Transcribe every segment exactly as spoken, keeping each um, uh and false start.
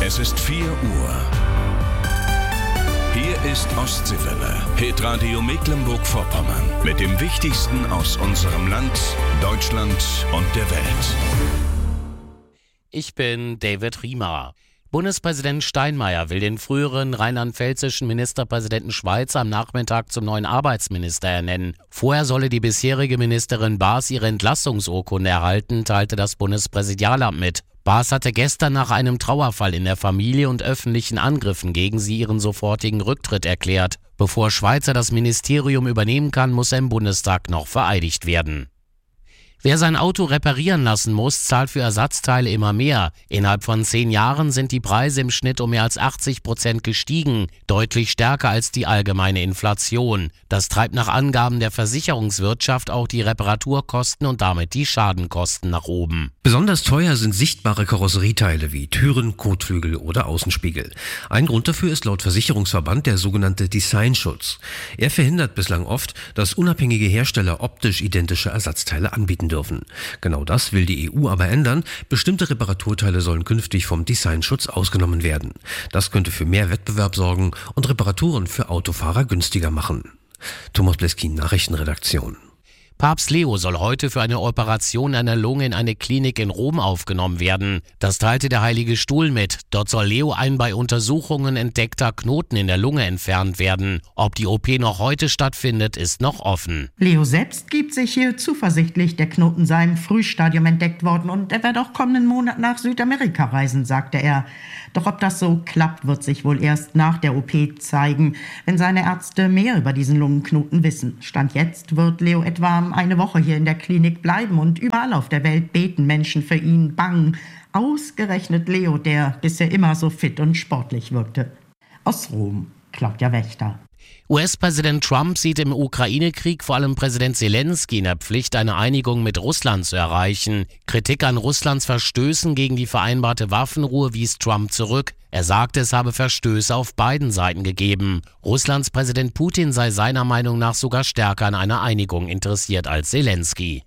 Es ist vier Uhr. Hier ist Ostseewelle, Hitradio Mecklenburg-Vorpommern. Mit dem Wichtigsten aus unserem Land, Deutschland und der Welt. Ich bin David Riemer. Bundespräsident Steinmeier will den früheren rheinland-pfälzischen Ministerpräsidenten Schweizer am Nachmittag zum neuen Arbeitsminister ernennen. Vorher solle die bisherige Ministerin Baas ihre Entlassungsurkunde erhalten, teilte das Bundespräsidialamt mit. Baas hatte gestern nach einem Trauerfall in der Familie und öffentlichen Angriffen gegen sie ihren sofortigen Rücktritt erklärt. Bevor Schweizer das Ministerium übernehmen kann, muss er im Bundestag noch vereidigt werden. Wer sein Auto reparieren lassen muss, zahlt für Ersatzteile immer mehr. Innerhalb von zehn Jahren sind die Preise im Schnitt um mehr als achtzig Prozent gestiegen, deutlich stärker als die allgemeine Inflation. Das treibt nach Angaben der Versicherungswirtschaft auch die Reparaturkosten und damit die Schadenkosten nach oben. Besonders teuer sind sichtbare Karosserieteile wie Türen, Kotflügel oder Außenspiegel. Ein Grund dafür ist laut Versicherungsverband der sogenannte Designschutz. Er verhindert bislang oft, dass unabhängige Hersteller optisch identische Ersatzteile anbieten dürfen. Genau das will die E U aber ändern. Bestimmte Reparaturteile sollen künftig vom Designschutz ausgenommen werden. Das könnte für mehr Wettbewerb sorgen und Reparaturen für Autofahrer günstiger machen. Thomas Bleskin, Nachrichtenredaktion. Papst Leo soll heute für eine Operation einer Lunge in eine Klinik in Rom aufgenommen werden. Das teilte der Heilige Stuhl mit. Dort soll Leo ein bei Untersuchungen entdeckter Knoten in der Lunge entfernt werden. Ob die O P noch heute stattfindet, ist noch offen. Leo selbst gibt sich hier zuversichtlich, der Knoten sei im Frühstadium entdeckt worden und er werde auch kommenden Monat nach Südamerika reisen, sagte er. Doch ob das so klappt, wird sich wohl erst nach der O P zeigen, wenn seine Ärzte mehr über diesen Lungenknoten wissen. Stand jetzt wird Leo etwa eine Woche hier in der Klinik bleiben und überall auf der Welt beten Menschen für ihn, bangen. Ausgerechnet Leo, der bisher immer so fit und sportlich wirkte. Aus Rom, Claudia Wächter. U S-Präsident Trump sieht im Ukraine-Krieg vor allem Präsident Zelensky in der Pflicht, eine Einigung mit Russland zu erreichen. Kritik an Russlands Verstößen gegen die vereinbarte Waffenruhe wies Trump zurück. Er sagte, es habe Verstöße auf beiden Seiten gegeben. Russlands Präsident Putin sei seiner Meinung nach sogar stärker an einer Einigung interessiert als Zelensky.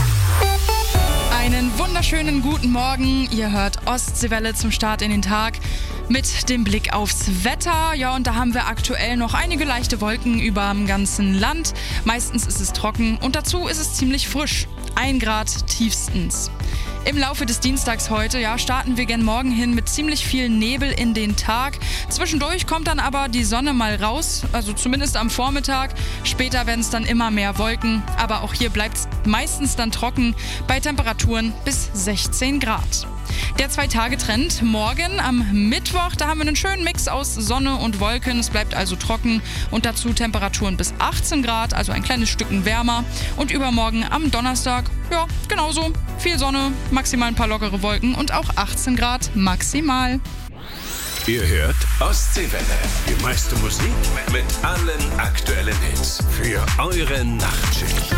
Einen wunderschönen guten Morgen. Ihr hört Ostseewelle zum Start in den Tag mit dem Blick aufs Wetter. Ja, und da haben wir aktuell noch einige leichte Wolken über dem ganzen Land. Meistens ist es trocken und dazu ist es ziemlich frisch. Ein Grad tiefstens. Im Laufe des Dienstags heute, ja, starten wir gern morgen hin mit ziemlich viel Nebel in den Tag. Zwischendurch kommt dann aber die Sonne mal raus, also zumindest am Vormittag. Später werden es dann immer mehr Wolken, aber auch hier bleibt es meistens dann trocken bei Temperaturen bis sechzehn Grad. Der Zwei-Tage-Trend morgen am Mittwoch, da haben wir einen schönen Mix aus Sonne und Wolken. Es bleibt also trocken und dazu Temperaturen bis achtzehn Grad, also ein kleines Stückchen wärmer. Und übermorgen am Donnerstag, ja, genauso. Viel Sonne, maximal ein paar lockere Wolken und auch achtzehn Grad maximal. Ihr hört Ostseewelle, die meiste Musik mit allen aktuellen Hits für eure Nachtschicht.